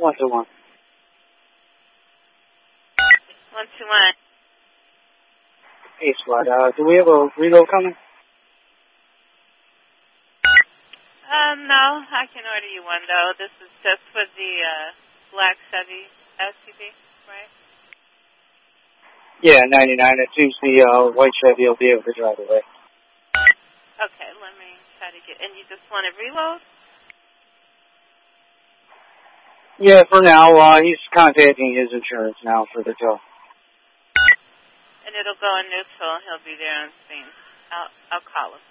121. 121. Hey, SWAT. Do we have a reload coming? No, I can order you one, though. This is just for the black Chevy SUV, right? Yeah, 99. It seems the white Chevy will be able to drive away. Okay, let me try to get... And you just want to reload? Yeah, for now. He's contacting his insurance now for the tow. And it'll go in neutral, and he'll be there on scene. I'll call him.